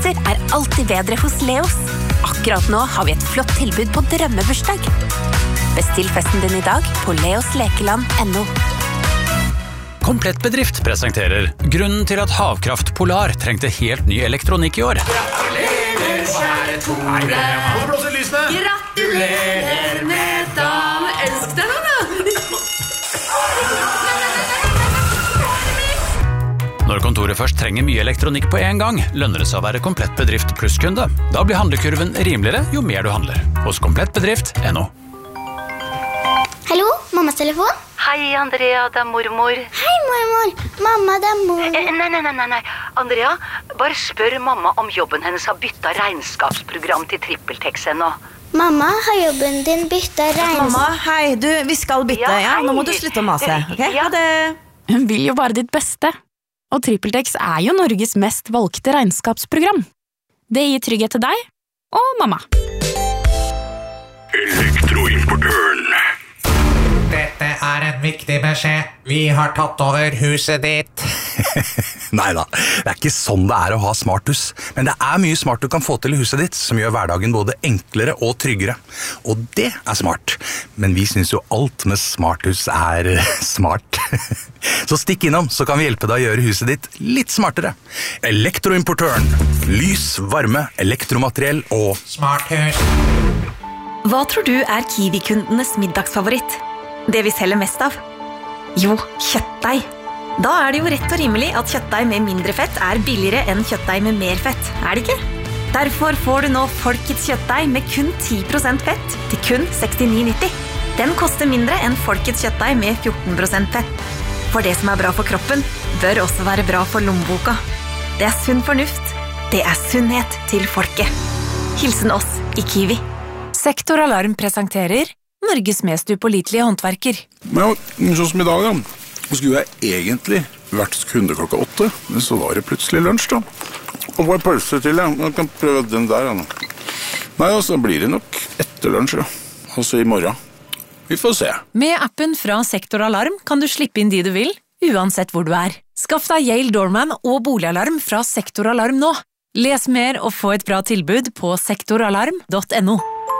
Latter alltid bedre hos Leos. Akkurat nå har vi et flott tilbud på drømmebursdag. Bestill festen din i dag på leoslekeland.no. Komplett Bedrift presenterer grunnen til at Havkraft Polar trengte helt ny elektronikk i år. Gratulerer, kjære Tore. Gratulerer med dagen. Elsk deg nå, da. Når kontoret først trenger mye elektronikk på en gang, lønner det seg å være Komplett Bedrift plusskunde. Da blir handlekurven rimeligere jo mer du handler. Hos komplettbedrift.no. Hallo, mammas telefon? Hei, Andrea, det mormor. Hei, mormor. Mamma, det mormor. Nei. Andrea, bare spør mamma om jobben hennes har byttet regnskapsprogram til TrippelTex ennå. Mamma, har jobben din byttet Mamma, hei, vi skal bytte, ja. Nå må du slutte å mase, ok? Ha det. Hun vil jo bare ditt beste. Og TrippelTex jo Norges mest valgte regnskapsprogram. Det gir trygghet til deg og mamma. Elektroimportøren. Dette en viktig beskjed. Vi har tatt over huset ditt. Neida, det ikke sånn det å ha smarthus. Men det mye smart du kan få til i huset ditt, som gjør hverdagen både enklere og tryggere. Og det smart. Men vi synes jo alt med smarthus smart. Så stikk innom, så kan vi hjelpe deg å gjøre huset ditt litt smartere. Elektroimportøren. Lys, varme, elektromateriell og smarthus. Hva tror du Kiwi-kundenes middagsfavoritt? Det vi selger mest av? Jo, kjøttdeig. Da det jo rett og rimelig at kjøttdeig med mindre fett billigere enn kjøttdeig med mer fett, det ikke? Derfor får du nå Folkets kjøttdeig med kun 10% fett til kun 69,90. Den koster mindre enn Folkets kjøttdeig med 14% fett. For det som bra for kroppen, bør også være bra for lommeboka. Det sunn fornuft. Det sunnhet til folket. Hilsen oss i Kiwi. Sektoralarm presenterer Norges mest upålitelige håndverker. Ja, sånn som i dag da. Skulle jeg egentlig vært kunde klokka 8, men så var det plutselig lunsj da. Og hva pølse til jeg? Jeg kan prøve den der da. Nei, altså blir det nok etter lunsj da. Altså i morgen. Vi får se. Med appen fra Sektoralarm kan du slippe inn de du vil, uansett hvor du Skaff deg Yale Doorman og boligalarm fra Sektoralarm nå. Les mer og få et bra tilbud på sektoralarm.no.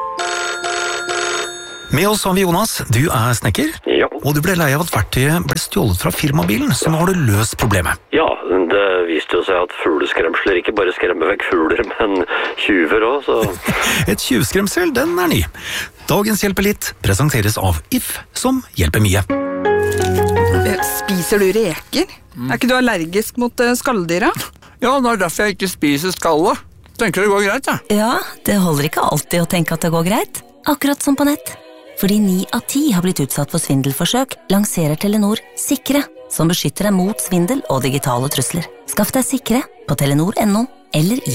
Med oss har vi Jonas. Du snekker. Ja. Og du ble lei av at verktøyet ble stjålet fra firmabilen, så nå har du løst problemet. Ja, det viste jo seg at fugleskremsler ikke bare skremmer vekk fugler, men tjuver også, så... Et tjuvskremsel, den ny. Dagens Hjelper litt presenteres av If, som hjelper mye. Spiser du reker? Ikke du allergisk mot skalldyra? Ja, det derfor jeg ikke spiser skallet. Tenker det går greit, ja. Ja, det holder ikke alltid å tenke at det går greit. Akkurat som på nett. Fordi 9 av 10 har blitt utsatt for svindelforsøk, lanserer Telenor Sikre, som beskytter deg mot svindel og digitale trusler. Skaff deg Sikre på telenor.no eller i